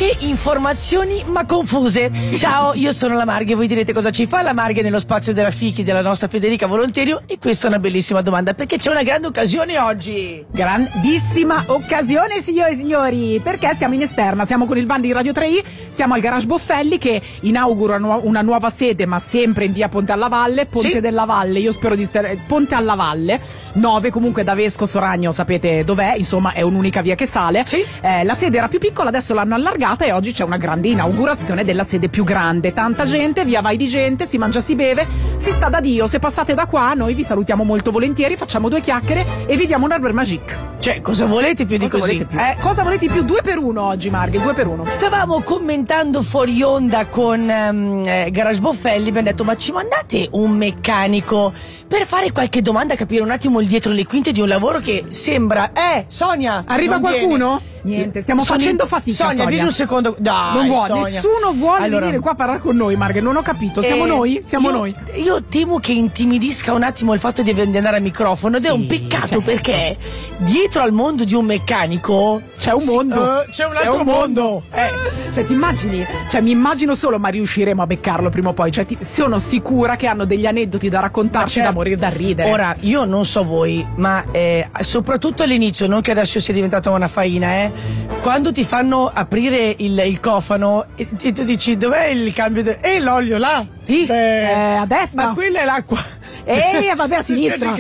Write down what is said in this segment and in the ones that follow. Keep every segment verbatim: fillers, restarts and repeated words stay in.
Poche informazioni ma confuse. Ciao, io sono la Marghe. Voi direte cosa ci fa la Marghe nello spazio della Fichi della nostra Federica Volonterio? E questa è una bellissima domanda, perché c'è una grande occasione oggi. Grandissima occasione, signore e signori, perché siamo in esterna, siamo con il van di Radio tre i, siamo al Garage Boffelli che inaugura una nuova sede, ma sempre in via Ponte alla Valle, Ponte sì. della Valle, io spero di stare, Ponte alla Valle, nove, comunque da Vesco Soragno sapete dov'è, insomma è un'unica via che sale. Sì. Eh, la sede era più piccola, adesso l'hanno allargata e oggi c'è una grande inaugurazione della sede più grande, tanta gente, via vai di gente, si mangia, si beve, si sta da Dio. Se passate da qua noi vi salutiamo molto volentieri, facciamo due chiacchiere e vi diamo un Arber Magique. Cioè, cosa volete più di Cosa così? volete più? Eh? Cosa volete più? Due per uno oggi, Marghe, due per uno. Stavamo commentando fuori onda con um, eh, Garage Boffelli, abbiamo detto ma ci mandate un meccanico per fare qualche domanda, capire un attimo il dietro le quinte di un lavoro che sembra... Eh, Sonia! Arriva non qualcuno? viene. Niente, stiamo Sonia, facendo fatica, Sonia, Sonia. vieni un secondo. Dai, non vuole, Sonia. nessuno vuole allora, venire qua a parlare con noi, Marghe, non ho capito. Siamo eh, noi? Siamo io, noi. Io temo che intimidisca un attimo il fatto di andare al microfono ed sì, è un peccato certo. perché dietro al mondo di un meccanico c'è un mondo. Sì, uh, c'è un altro un mondo. mondo. Eh, cioè, ti immagini? Cioè, mi immagino solo, ma riusciremo a beccarlo prima o poi. Cioè, ti, sono sicura che hanno degli aneddoti da raccontarci certo. da morire da ridere. Ora, io non so voi, ma eh, soprattutto all'inizio, non che adesso sia diventata una faina, eh, quando ti fanno aprire il, il cofano e, e tu dici dov'è il cambio de- e l'olio là? Sì, eh, a destra. Ma quella è l'acqua. Eh, vabbè, a sinistra.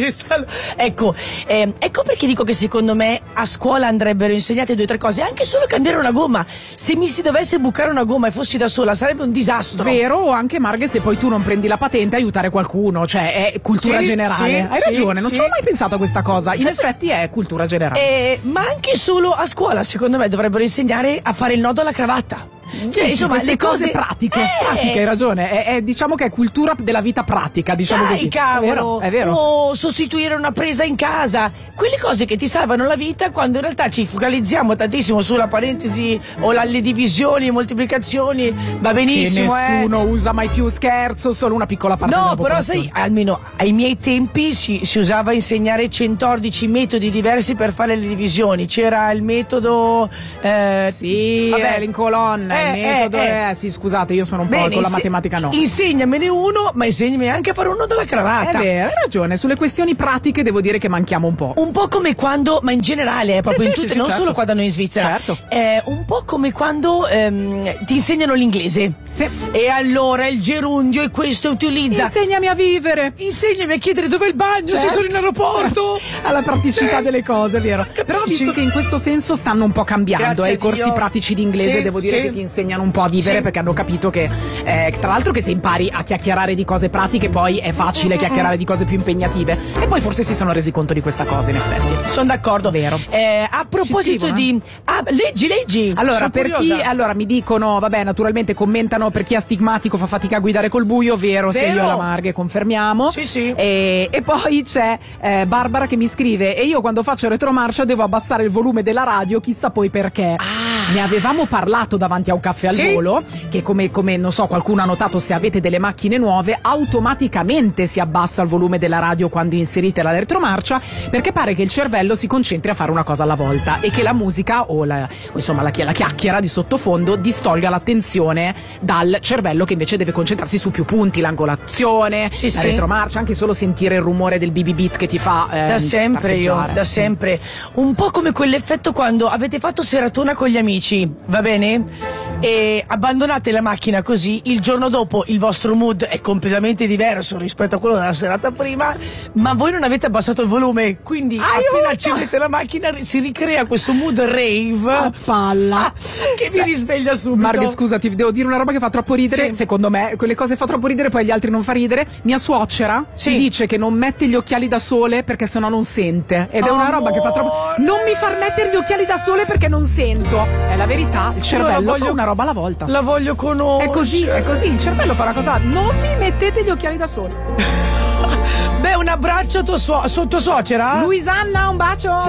Ecco, eh, ecco perché dico che secondo me a scuola andrebbero insegnate due o tre cose, anche solo cambiare una gomma. Se mi si dovesse bucare una gomma e fossi da sola sarebbe un disastro. Vero, o anche Marghe, se poi tu non prendi la patente aiutare qualcuno, cioè è cultura sì, generale. sì, Hai sì, ragione, non sì. ci ho mai pensato a questa cosa. In Sempre... effetti è cultura generale. Eh, ma anche solo a scuola, secondo me, dovrebbero insegnare a fare il nodo alla cravatta. Cioè, insomma, le cose pratiche, eh, pratiche, hai ragione. È, è, diciamo che è cultura della vita pratica, diciamo dai, così. cavolo, è vero, è vero. O sostituire una presa in casa, quelle cose che ti salvano la vita quando in realtà ci focalizziamo tantissimo sulla parentesi o la, le divisioni e moltiplicazioni. Va benissimo, che nessuno eh. usa mai più, scherzo, solo una piccola parte no, della però popolazione. sai, almeno ai miei tempi si, si usava insegnare centododici metodi diversi per fare le divisioni. C'era il metodo eh, sì, vabbè, eh, l'incolonna, eh, il metodo eh, eh. Eh, sì, scusate, io sono un Bene, po' con la inse- matematica no. Insegnamene uno, ma insegnami anche a fare uno della cravatta. È vero, hai ragione, sulle questioni pratiche devo dire che manchiamo un po'. Un po' come quando, ma in generale, eh, proprio sì, in sì, tutte, sì, non certo. solo qua da noi in Svizzera. Certo. Eh, un po' come quando ehm, ti insegnano l'inglese. Sì. E allora il gerundio e questo utilizza. Insegnami a vivere. Insegnami a chiedere dove è il bagno, Certo. se sono in aeroporto. Alla praticità Eh. delle cose, è vero. Capisci? Però ho visto che in questo senso stanno un po' cambiando. Grazie eh, I a corsi Dio. pratici di inglese, Sì, devo dire sì. che ti insegnano un po' a vivere Sì. perché hanno capito che, eh, tra l'altro, che se impari a chiacchierare di cose pratiche, poi è facile chiacchierare di cose più impegnative. E poi forse si sono resi conto di questa cosa, in effetti. Sono d'accordo. Vero. Eh, a proposito scrivono, di. Ah, leggi, leggi. Allora, Sono per curiosa. chi allora mi dicono, vabbè, naturalmente commentano per chi è astigmatico fa fatica a guidare col buio, vero, se Vero. io e la Marghe confermiamo. Sì, sì. E, e poi c'è eh, Barbara che mi scrive: e io quando faccio retromarcia devo abbassare il volume della radio, chissà poi perché. Ah. Ne avevamo parlato davanti a un caffè al Sì. volo, che come, come non so, qualcuno ha notato, se avete delle macchine nuove, automaticamente si abbassa il volume della radio quando inserite la retromarcia, perché pare che il cervello si concentri a fare una cosa alla volta e che la musica o la, o insomma la, la chiacchiera di sottofondo distolga l'attenzione dal cervello che invece deve concentrarsi su più punti, l'angolazione, Sì, la sì. retromarcia, anche solo sentire il rumore del B B beat che ti fa eh, Da sempre io, parcheggiare. da sempre. Un po' come quell'effetto quando avete fatto seratona con gli amici, va bene? E abbandonate la macchina così, il giorno dopo il vostro mood è completamente diverso rispetto a quello della serata prima, ma voi non avete abbassato il volume, quindi Aiuto! appena accendete la macchina si ricrea questo mood rave A palla. ah, che vi risveglia subito. Marghe, scusa, ti devo dire una roba che fa troppo ridere. Sì. Secondo me, quelle cose fa troppo ridere, poi agli altri non fa ridere. Mia suocera Sì. si dice che non mette gli occhiali da sole perché sennò non sente. Ed è una roba che fa troppo. Amore! Non mi far mettere gli occhiali da sole perché non sento. È la verità, il cervello Io la voglio- fa una roba alla volta. La voglio conoscere. È così, è così, il cervello fa una cosa. Non mi mettete gli occhiali da sole. Beh, un abbraccio a tua, suo- su tua suocera. Luisanna, un bacio. Ciao.